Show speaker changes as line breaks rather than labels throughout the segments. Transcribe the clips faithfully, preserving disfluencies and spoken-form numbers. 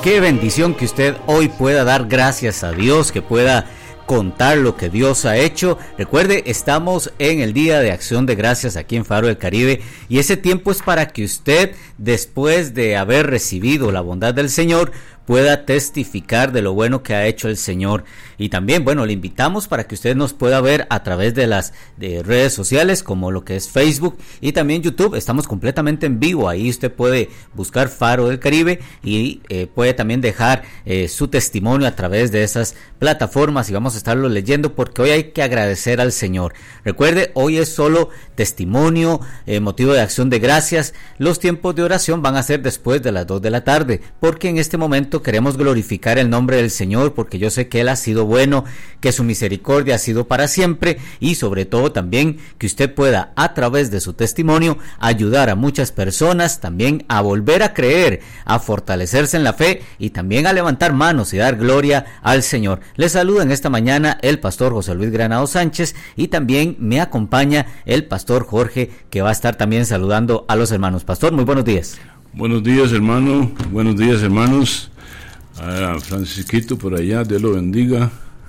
Qué bendición que usted hoy pueda dar gracias a Dios, que pueda contar lo que Dios ha hecho. Recuerde, estamos en el Día de Acción de Gracias aquí en Faro del Caribe, y ese tiempo es para que usted, después de haber recibido la bondad del Señor, pueda testificar de lo bueno que ha hecho el Señor. Y también, bueno, le invitamos para que usted nos pueda ver a través de las de redes sociales, como lo que es Facebook y también YouTube. Estamos completamente en vivo, ahí usted puede buscar Faro del Caribe y eh, puede también dejar eh, su testimonio a través de esas plataformas, y vamos a estarlo leyendo, porque hoy hay que agradecer al Señor. Recuerde, hoy es solo testimonio, eh, motivo de acción de gracias. Los tiempos de oración van a ser después de las dos de la tarde, porque en este momento queremos glorificar el nombre del Señor, porque yo sé que Él ha sido bueno, que su misericordia ha sido para siempre, y sobre todo también que usted pueda, a través de su testimonio, ayudar a muchas personas también a volver a creer, a fortalecerse en la fe y también a levantar manos y dar gloria al Señor. Les saluda en esta mañana el pastor José Luis Granado Sánchez, y también me acompaña el pastor Jorge, que va a estar también saludando a los hermanos. Pastor, muy buenos días.
Buenos días, hermano. Buenos días, hermanos. A Francisquito por allá, Dios lo bendiga.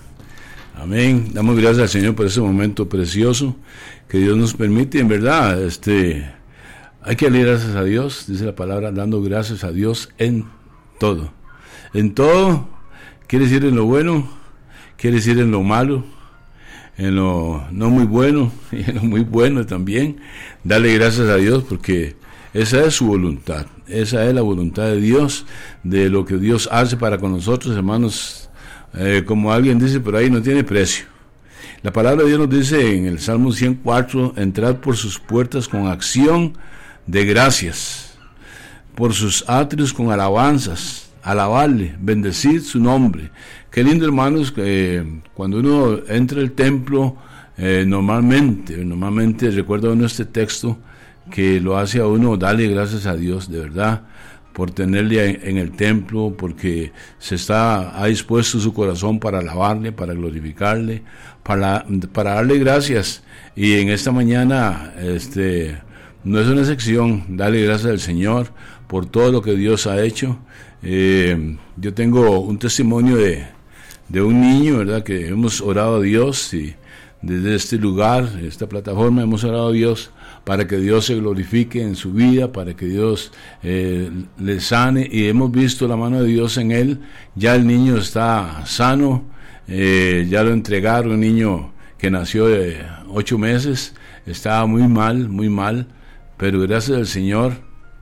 Amén. Damos gracias al Señor por ese momento precioso que Dios nos permite. En verdad, este, hay que darle gracias a Dios, dice la palabra, dando gracias a Dios en todo. En todo, quiere decir en lo bueno, quiere decir en lo malo, en lo no muy bueno y en lo muy bueno también. Darle gracias a Dios, porque esa es su voluntad, esa es la voluntad de Dios, de lo que Dios hace para con nosotros, hermanos. Eh, como alguien dice por ahí, no tiene precio. La palabra de Dios nos dice en el Salmo ciento cuatro, entrad por sus puertas con acción de gracias, por sus atrios con alabanzas, alabarle, bendecid su nombre. Qué lindo, hermanos, que eh, cuando uno entra al templo, eh, normalmente, normalmente recuerda uno este texto, que lo hace a uno darle gracias a Dios, de verdad, por tenerle en, en el templo, porque se está, ha dispuesto su corazón para alabarle, para glorificarle, para, para darle gracias. Y en esta mañana, este, no es una excepción, darle gracias al Señor por todo lo que Dios ha hecho. Eh, yo tengo un testimonio de, de un niño, ¿verdad?, que hemos orado a Dios, y desde este lugar, esta plataforma, hemos orado a Dios para que Dios se glorifique en su vida, para que Dios eh, le sane, y hemos visto la mano de Dios en él. Ya el niño está sano, eh, ya lo entregaron, un niño que nació de ocho meses, estaba muy mal, muy mal, pero gracias al Señor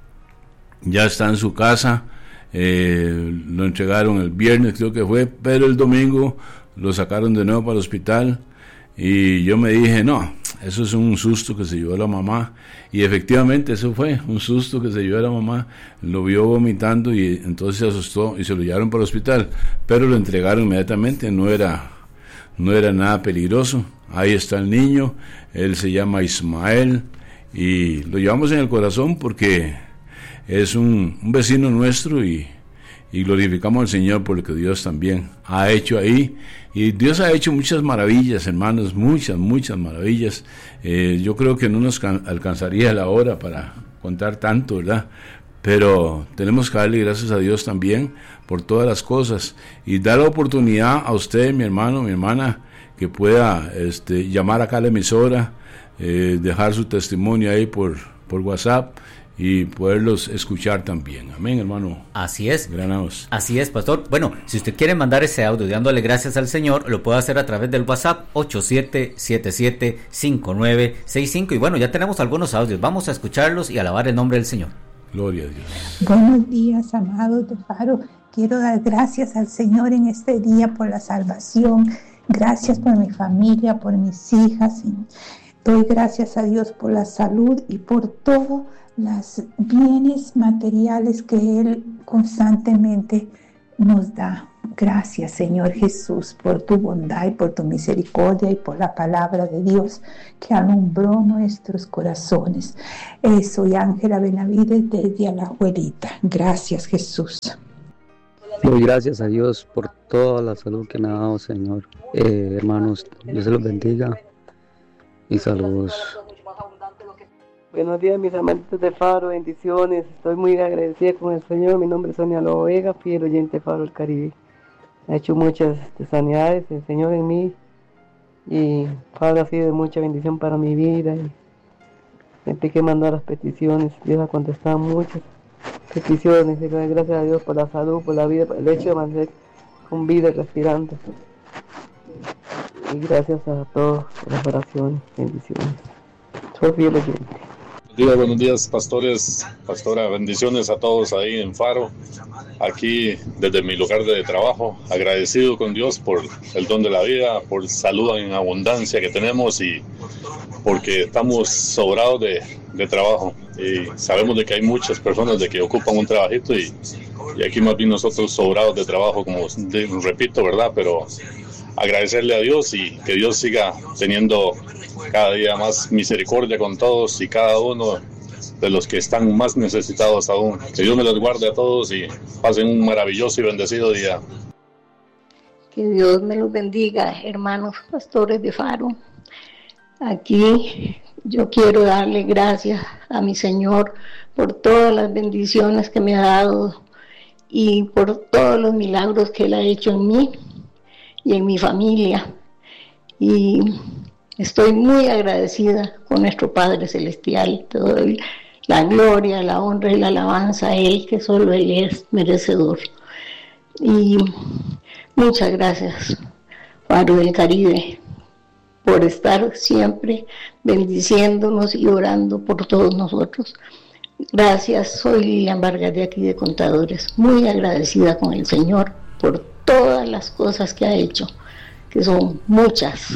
ya está en su casa. Eh, lo entregaron el viernes, creo que fue, pero el domingo lo sacaron de nuevo para el hospital. Y yo me dije, no, eso es un susto que se llevó la mamá. Y efectivamente eso fue un susto que se llevó la mamá. Lo vio vomitando y entonces se asustó y se lo llevaron para el hospital, pero lo entregaron inmediatamente. No era, no era nada peligroso. Ahí está el niño, él se llama Ismael, y lo llevamos en el corazón porque es un, un vecino nuestro, y y glorificamos al Señor por lo que Dios también ha hecho ahí. Y Dios ha hecho muchas maravillas, hermanos, muchas, muchas maravillas. Eh, yo creo que no nos can- alcanzaría la hora para contar tanto, ¿verdad? Pero tenemos que darle gracias a Dios también por todas las cosas, y dar la oportunidad a usted, mi hermano, mi hermana, que pueda este, llamar acá a la emisora, eh, dejar su testimonio ahí por, por WhatsApp, y poderlos escuchar también. Amén, hermano.
Así es.
Granados.
Así es, pastor. Bueno, si usted quiere mandar ese audio dándole gracias al Señor, lo puede hacer a través del WhatsApp ocho siete siete siete cinco nueve seis cinco. Y bueno, ya tenemos algunos audios. Vamos a escucharlos y alabar el nombre del Señor.
Gloria a Dios.
Buenos días, amados de Faro. Quiero dar gracias al Señor en este día por la salvación. Gracias por mi familia, por mis hijas. Doy gracias a Dios por la salud y por todo los bienes materiales que Él constantemente nos da. Gracias, Señor Jesús, por tu bondad y por tu misericordia y por la palabra de Dios que alumbró nuestros corazones. Eh, soy Ángela Benavides desde Alajuelita. Gracias, Jesús.
Doy gracias a Dios por toda la salud que me ha dado, Señor. Eh, hermanos, Dios se los bendiga y saludos.
Buenos días, mis amantes de Faro, bendiciones. Estoy muy agradecida con el Señor. Mi nombre es Sonia Lobo Vega, fiel oyente de Faro del Caribe. Ha hecho muchas sanidades el Señor en mí y Faro ha sido de mucha bendición para mi vida. Y siempre que mandar las peticiones, Dios ha contestado muchas peticiones. Y gracias a Dios por la salud, por la vida, por el hecho de mantener con vida y respirando. Y gracias a todos por las oraciones, bendiciones. Soy fiel oyente.
Buenos días, buenos días, pastores, pastora, bendiciones a todos ahí en Faro, aquí desde mi lugar de trabajo, agradecido con Dios por el don de la vida, por salud en abundancia que tenemos y porque estamos sobrados de, de trabajo y sabemos de que hay muchas personas de que ocupan un trabajito y, y aquí más bien nosotros sobrados de trabajo, como de, repito, ¿verdad? Pero agradecerle a Dios y que Dios siga teniendo cada día más misericordia con todos y cada uno de los que están más necesitados aún. Que Dios me los guarde a todos y pasen un maravilloso y bendecido día.
Que Dios me los bendiga, hermanos pastores de Faro. Aquí yo quiero darle gracias a mi Señor por todas las bendiciones que me ha dado y por todos los milagros que Él ha hecho en mí y en mi familia. Y estoy muy agradecida con nuestro Padre Celestial. Te doy la gloria, la honra y la alabanza a Él, que solo Él es merecedor. Y muchas gracias, Faro del Caribe, por estar siempre bendiciéndonos y orando por todos nosotros. Gracias, soy Lilian Vargas de aquí de Contadores, muy agradecida con el Señor por todas las cosas que ha hecho, que son muchas.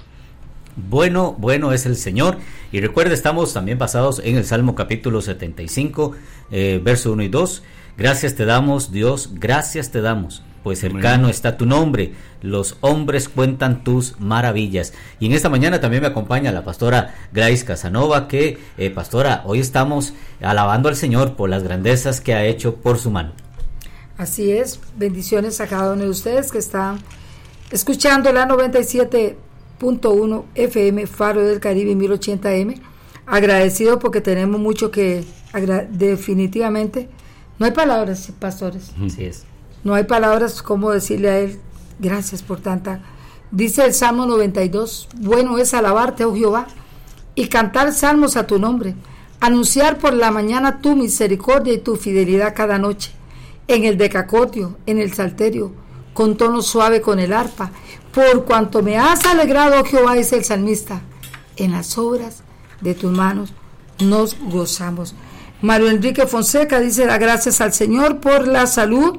Bueno, bueno es el Señor. Y recuerda, estamos también basados en el Salmo capítulo setenta y cinco, eh, verso uno y dos. Gracias te damos, Dios, gracias te damos, pues cercano está tu nombre, los hombres cuentan tus maravillas. Y en esta mañana también me acompaña la pastora Grace Casanova, que, eh, pastora, hoy estamos alabando al Señor por las grandezas que ha hecho por su mano.
Así es, bendiciones a cada uno de ustedes que están escuchando la noventa y siete punto uno F M Faro del Caribe mil ochenta M. Agradecido porque tenemos mucho que agra- definitivamente no hay palabras, pastores.
Así es.
No hay palabras como decirle a Él gracias por tanta. Dice el Salmo noventa y dos, bueno es alabarte, oh Jehová, y cantar salmos a tu nombre, anunciar por la mañana tu misericordia y tu fidelidad cada noche, en el decacordio, en el salterio, con tono suave con el arpa, por cuanto me has alegrado, oh Jehová, dice el salmista, en las obras de tus manos nos gozamos. Mario Enrique Fonseca dice, da gracias al Señor por la salud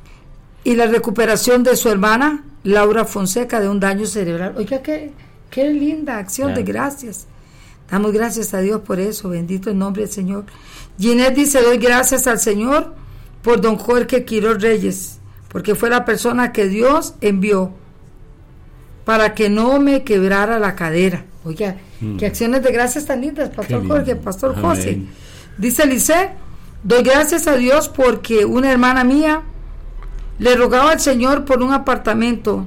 y la recuperación de su hermana Laura Fonseca de un daño cerebral. Oiga, qué, qué linda acción, claro, de gracias. Damos gracias a Dios por eso, bendito el nombre del Señor. Ginette dice, doy gracias al Señor por don Jorge Quiroz Reyes, porque fue la persona que Dios envió para que no me quebrara la cadera. Oiga, mm. qué acciones de gracias tan lindas, Pastor Jorge, Pastor Amén. José. Dice Lice, doy gracias a Dios porque una hermana mía le rogaba al Señor por un apartamento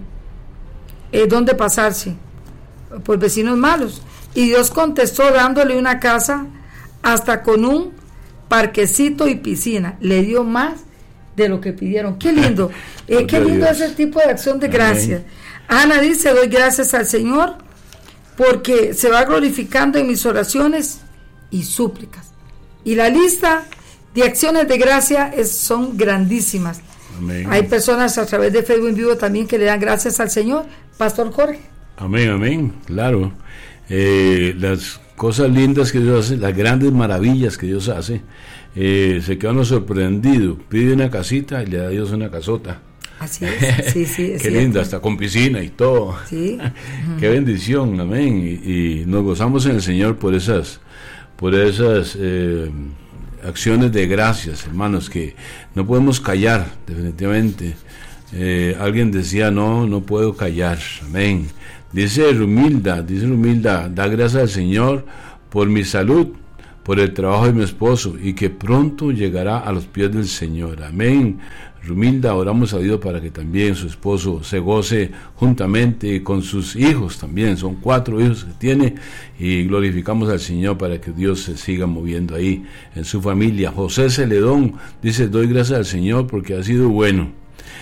eh, donde pasarse, por vecinos malos, y Dios contestó dándole una casa hasta con un parquecito y piscina. Le dio más de lo que pidieron. Qué lindo, eh, qué lindo ese tipo de acción de gracias. Ana dice, doy gracias al Señor porque se va glorificando en mis oraciones y súplicas. Y la lista de acciones de gracia es, son grandísimas. Amén. Hay personas a través de Facebook en vivo también que le dan gracias al Señor. Pastor Jorge.
Amén, amén, claro. Eh, las cosas lindas que Dios hace, las grandes maravillas que Dios hace, eh, se queda uno sorprendido. Pide una casita y le da a Dios una casota.
Así es, sí, sí. Es
Qué lindo, hasta con piscina y todo.
Sí.
Qué bendición, amén. Y, y nos gozamos en el Señor por esas, por esas eh, acciones de gracias, hermanos, que no podemos callar, definitivamente. Eh, alguien decía, no, no puedo callar, amén. Dice Rumilda, dice Rumilda, da gracias al Señor por mi salud, por el trabajo de mi esposo y que pronto llegará a los pies del Señor. Amén. Rumilda, oramos a Dios para que también su esposo se goce juntamente con sus hijos también. Son cuatro hijos que tiene y glorificamos al Señor para que Dios se siga moviendo ahí en su familia. José Celedón dice: doy gracias al Señor porque ha sido bueno.